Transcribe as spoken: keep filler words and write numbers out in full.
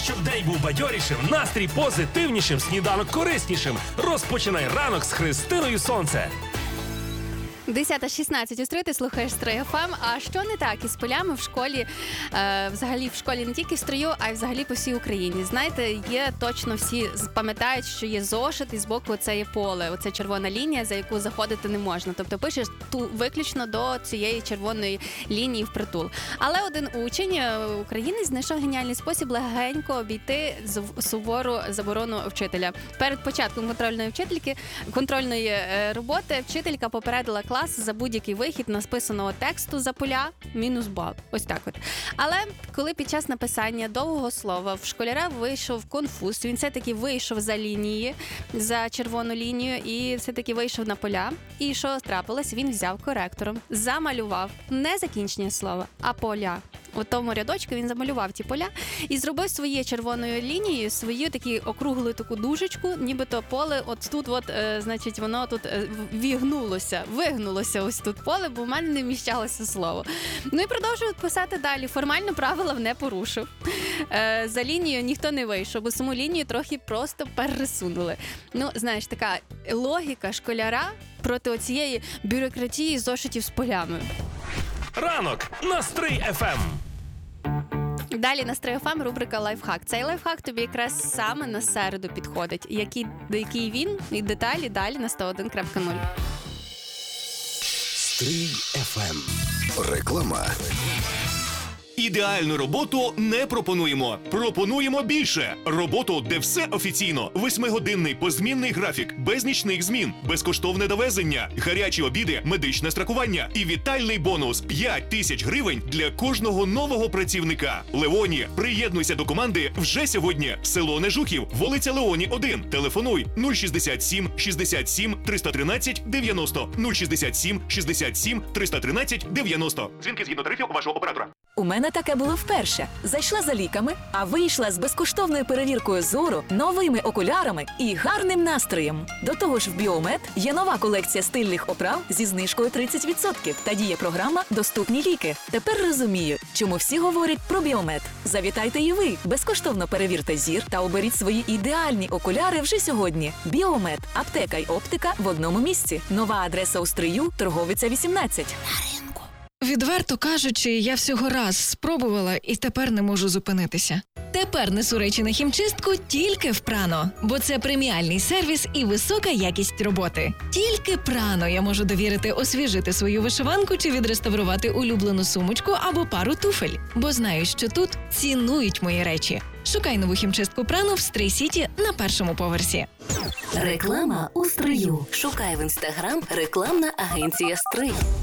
Щоб день був бадьорішим, настрій позитивнішим, сніданок кориснішим. Розпочинай ранок з Христиною Сонце. десята шістнадцять у Стрий, ти слухаєш Стрий еф ем. А що не так із полями в школі, е, взагалі в школі не тільки в Стрию, а й взагалі по всій Україні? Знаєте, є точно всі пам'ятають, що є зошит і збоку це є поле, оце червона лінія, за яку заходити не можна. Тобто пишеш ту виключно до цієї червоної лінії впритул. Але один учень, українець, знайшов геніальний спосіб легенько обійти сувору заборону вчителя. Перед початком контрольної вчительки, контрольної е, роботи вчителька попередила клас за будь-який вихід написаного тексту за поля мінус бал. Ось так от. Але коли під час написання довгого слова в школяра вийшов конфуз, він все-таки вийшов за лінії, за червону лінію і все-таки вийшов на поля. І що трапилось? Він взяв коректором, замалював не закінчення слова, а поля. У тому рядочку він замалював ті поля і зробив своєю червоною лінією свою таку округлу таку дужечку, нібито поле от тут, от, е, значить, воно тут е, вігнулося, вигнулося ось тут поле, бо в мене не вміщалося слово. Ну і продовжую писати далі. Формально правила не порушив. Е, за лінію ніхто не вийшов, бо саму лінію трохи просто пересунули. Ну, знаєш, така логіка школяра проти оцієї бюрократії зошитів з полями. Ранок на Стрий еф ем. Далі на Стрий еф ем рубрика «Лайфхак». Цей лайфхак тобі якраз саме на середу підходить. Який, який він і деталі далі на сто один крапка нуль. Стрий еф ем. Реклама. Ідеальну роботу не пропонуємо. Пропонуємо більше. Роботу, де все офіційно. Восьмигодинний позмінний графік, без нічних змін, безкоштовне довезення, гарячі обіди, медичне страхування і вітальний бонус – п'ять тисяч гривень для кожного нового працівника. Леоні, приєднуйся до команди вже сьогодні. Село Нежухів, вулиця Леоні, один. Телефонуй нуль шістдесят сім шістдесят сім триста тринадцять дев'яносто нуль шістдесят сім шістдесят сім триста тринадцять дев'яносто. Дзвінки згідно тарифів вашого оператора. У мене таке було вперше. Зайшла за ліками, а вийшла з безкоштовною перевіркою зору, новими окулярами і гарним настроєм. До того ж в Біомед є нова колекція стильних оправ зі знижкою тридцять відсотків та діє програма «Доступні ліки». Тепер розумію, чому всі говорять про Біомед. Завітайте і ви, безкоштовно перевірте зір та оберіть свої ідеальні окуляри вже сьогодні. Біомед. Аптека й оптика в одному місці. Нова адреса у Стрию, Торговиця вісімнадцять. Відверто кажучи, я всього раз спробувала і тепер не можу зупинитися. Тепер несу речі на хімчистку тільки в Прано, бо це преміальний сервіс і висока якість роботи. Тільки Прано я можу довірити освіжити свою вишиванку чи відреставрувати улюблену сумочку або пару туфель, бо знаю, що тут цінують мої речі. Шукай нову хімчистку Прано в Стрий Сіті на першому поверсі. Реклама у Стрию. Шукай в інстаграм рекламна агенція Стрий.